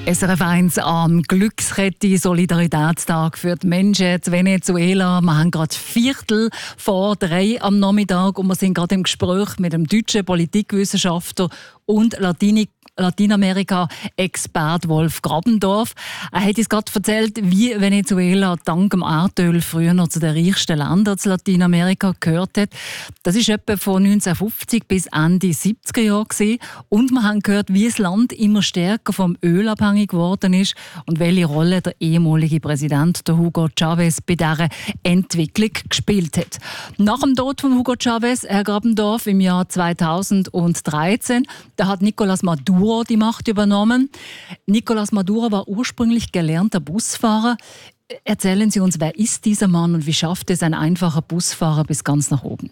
SRF 1 am Glückskette Solidaritätstag für die Menschen in Venezuela. Wir haben gerade 2:45 am Nachmittag und wir sind gerade im Gespräch mit dem deutschen Politikwissenschaftler und Lateinamerika-Expert Wolf Grabendorf. Er hat uns gerade erzählt, wie Venezuela dank dem Erdöl früher noch zu den reichsten Ländern in Lateinamerika gehört hat. Das war etwa von 1950 bis Ende 70er Jahre gewesen. Und wir haben gehört, wie das Land immer stärker vom Öl abhängig geworden ist und welche Rolle der ehemalige Präsident der Hugo Chavez bei dieser Entwicklung gespielt hat. Nach dem Tod von Hugo Chavez, Herr Grabendorf, im Jahr 2013, da hat Nicolás Maduro die Macht übernommen. Nicolás Maduro war ursprünglich gelernter Busfahrer. Erzählen Sie uns, wer ist dieser Mann und wie schafft es ein einfacher Busfahrer bis ganz nach oben?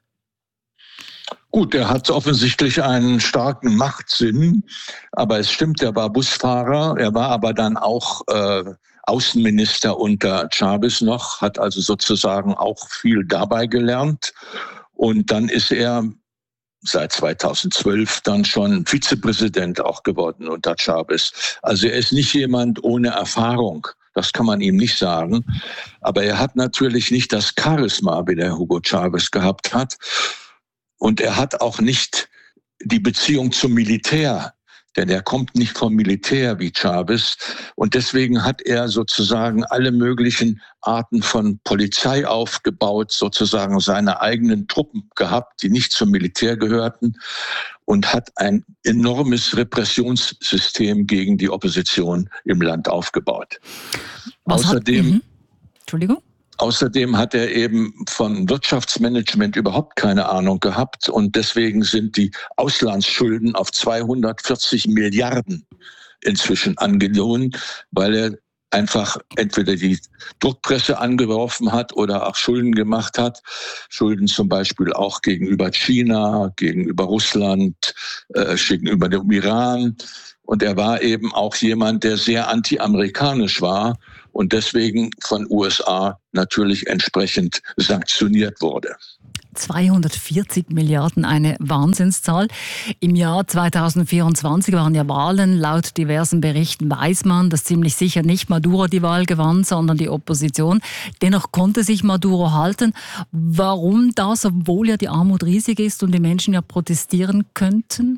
Gut, er hat offensichtlich einen starken Machtsinn, aber es stimmt, er war Busfahrer, er war aber dann auch Außenminister unter Chavez noch, hat also sozusagen auch viel dabei gelernt und dann ist er seit 2012 dann schon Vizepräsident auch geworden unter Chavez. Also er ist nicht jemand ohne Erfahrung, das kann man ihm nicht sagen, aber er hat natürlich nicht das Charisma, wie der Hugo Chavez gehabt hat. Und er hat auch nicht die Beziehung zum Militär, denn er kommt nicht vom Militär wie Chavez. Und deswegen hat er sozusagen alle möglichen Arten von Polizei aufgebaut, sozusagen seine eigenen Truppen gehabt, die nicht zum Militär gehörten, und hat ein enormes Repressionssystem gegen die Opposition im Land aufgebaut. Außerdem hat er eben von Wirtschaftsmanagement überhaupt keine Ahnung gehabt und deswegen sind die Auslandsschulden auf 240 Milliarden inzwischen angenommen, weil er einfach entweder die Druckpresse angeworfen hat oder auch Schulden gemacht hat. Schulden zum Beispiel auch gegenüber China, gegenüber Russland, gegenüber dem Iran. Und er war eben auch jemand, der sehr anti-amerikanisch war und deswegen von USA natürlich entsprechend sanktioniert wurde. 240 Milliarden, eine Wahnsinnszahl. Im Jahr 2024 waren ja Wahlen. Laut diversen Berichten weiß man, dass ziemlich sicher nicht Maduro die Wahl gewann, sondern die Opposition. Dennoch konnte sich Maduro halten. Warum das, obwohl ja die Armut riesig ist und die Menschen ja protestieren könnten?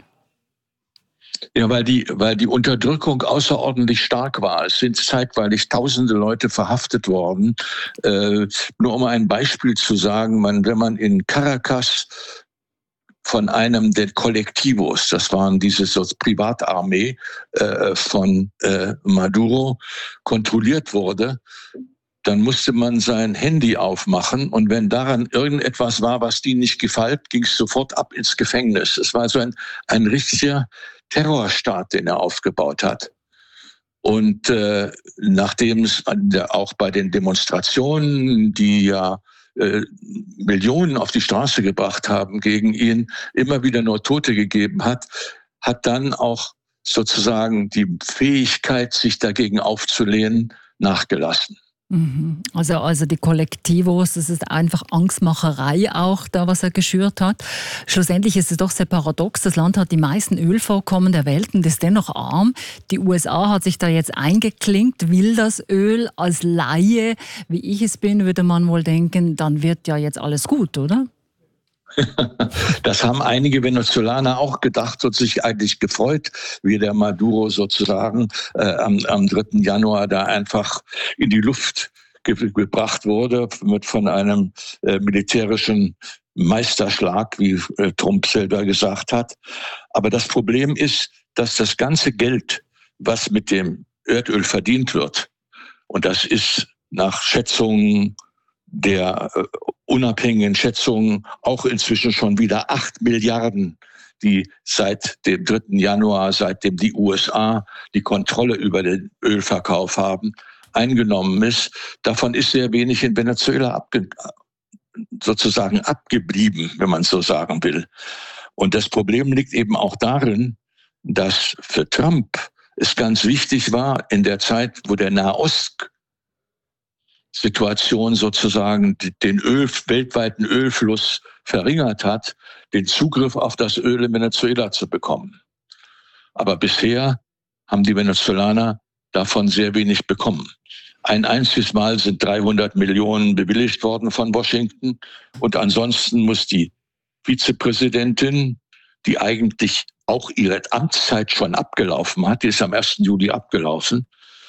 Ja, weil die Unterdrückung außerordentlich stark war. Es sind zeitweilig tausende Leute verhaftet worden. Nur um ein Beispiel zu sagen, wenn man in Caracas von einem der Colectivos, das waren diese Privatarmee von Maduro, kontrolliert wurde, dann musste man sein Handy aufmachen und wenn daran irgendetwas war, was die nicht gefällt, ging es sofort ab ins Gefängnis. Es war so ein richtiger Terrorstaat, den er aufgebaut hat. Und nachdem es auch bei den Demonstrationen, die ja Millionen auf die Straße gebracht haben gegen ihn, immer wieder nur Tote gegeben hat, hat dann auch sozusagen die Fähigkeit, sich dagegen aufzulehnen, nachgelassen. Also die Kollektivos, das ist einfach Angstmacherei auch, da was er geschürt hat. Schlussendlich ist es doch sehr paradox. Das Land hat die meisten Ölvorkommen der Welt und ist dennoch arm. Die USA hat sich da jetzt eingeklinkt, will das Öl. Als Laie, wie ich es bin, würde man wohl denken, dann wird ja jetzt alles gut, oder? Das haben einige Venezolaner auch gedacht und sich eigentlich gefreut, wie der Maduro sozusagen am 3. Januar da einfach in die Luft gebracht wurde von einem militärischen Meisterschlag, wie Trump selber gesagt hat. Aber das Problem ist, dass das ganze Geld, was mit dem Erdöl verdient wird, und das ist nach Schätzungen der unabhängigen Schätzungen auch inzwischen schon wieder 8 Milliarden, die seit dem 3. Januar, seitdem die USA die Kontrolle über den Ölverkauf haben, eingenommen ist. Davon ist sehr wenig in Venezuela sozusagen abgeblieben, wenn man so sagen will. Und das Problem liegt eben auch darin, dass für Trump es ganz wichtig war, in der Zeit, wo der Nahost-Situation sozusagen den weltweiten Ölfluss verringert hat, den Zugriff auf das Öl in Venezuela zu bekommen. Aber bisher haben die Venezolaner davon sehr wenig bekommen. Ein einziges Mal sind 300 Millionen bewilligt worden von Washington. Und ansonsten muss die Vizepräsidentin, die eigentlich auch ihre Amtszeit schon abgelaufen hat, die ist am 1. Juli abgelaufen,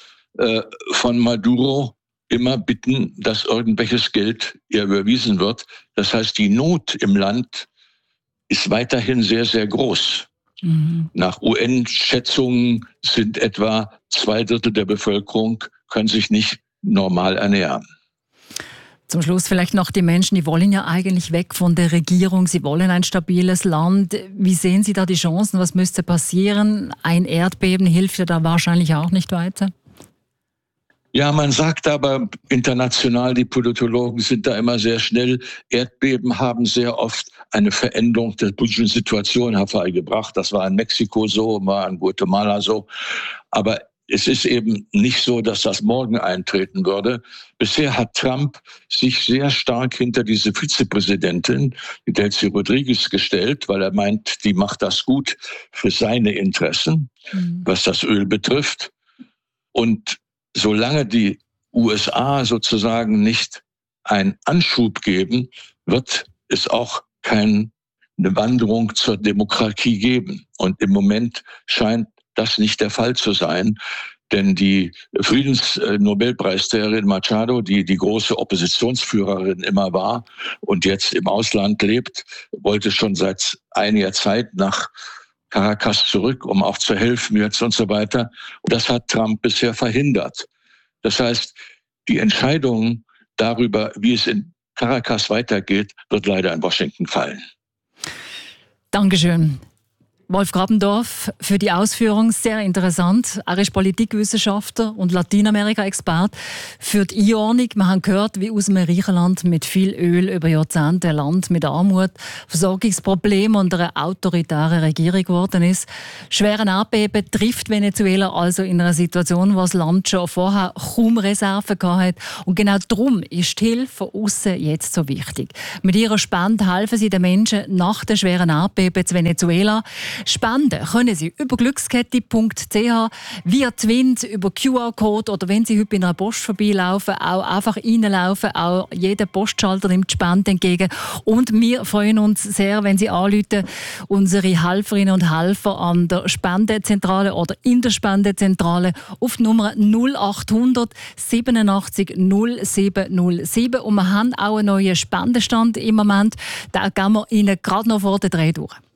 von Maduro immer bitten, dass irgendwelches Geld ihr überwiesen wird. Das heißt, die Not im Land ist weiterhin sehr, sehr groß. Nach UN-Schätzungen sind etwa 2/3 der Bevölkerung können sich nicht normal ernähren. Zum Schluss vielleicht noch die Menschen, die wollen ja eigentlich weg von der Regierung. Sie wollen ein stabiles Land. Wie sehen Sie da die Chancen? Was müsste passieren? Ein Erdbeben hilft ja da wahrscheinlich auch nicht weiter. Ja, man sagt aber international, die Politologen sind da immer sehr schnell. Erdbeben haben sehr oft eine Veränderung der politischen Situation herbeigebracht. Das war in Mexiko so, war in Guatemala so. Aber es ist eben nicht so, dass das morgen eintreten würde. Bisher hat Trump sich sehr stark hinter diese Vizepräsidentin, die Delcy Rodriguez, gestellt, weil er meint, die macht das gut für seine Interessen, was das Öl betrifft. Und solange die USA sozusagen nicht einen Anschub geben, wird es auch keine Wanderung zur Demokratie geben. Und im Moment scheint das nicht der Fall zu sein. Denn die Friedensnobelpreisträgerin Machado, die große Oppositionsführerin immer war und jetzt im Ausland lebt, wollte schon seit einiger Zeit nach Caracas zurück, um auch zu helfen jetzt und so weiter. Und das hat Trump bisher verhindert. Das heißt, die Entscheidung darüber, wie es in Caracas weitergeht, wird leider in Washington fallen. Dankeschön. Wolf Grabendorf, für die Ausführung sehr interessant. Er ist Politikwissenschaftler und Lateinamerika-Experte für die Einordnung. Wir haben gehört, wie aus einem reichen Land mit viel Öl über Jahrzehnte ein Land mit Armut, Versorgungsproblemen und einer autoritären Regierung geworden ist. Schwere Erdbeben trifft Venezuela also in einer Situation, wo das Land schon vorher kaum Reserven hatte. Und genau darum ist die Hilfe von außen jetzt so wichtig. Mit ihrer Spende helfen sie den Menschen nach den schweren Erdbeben in Venezuela. Spenden können Sie über glückskette.ch, via Twint, über QR-Code oder wenn Sie heute bei einer Post vorbeilaufen, auch einfach reinlaufen. Auch jeder Postschalter nimmt Spenden entgegen. Und wir freuen uns sehr, wenn Sie anrufen, unsere Helferinnen und Helfer an der Spendenzentrale oder in der Spendenzentrale auf die Nummer 0800 87 0707. Und wir haben auch einen neuen Spendenstand im Moment. Da gehen wir Ihnen gerade noch vor den Dreh durch.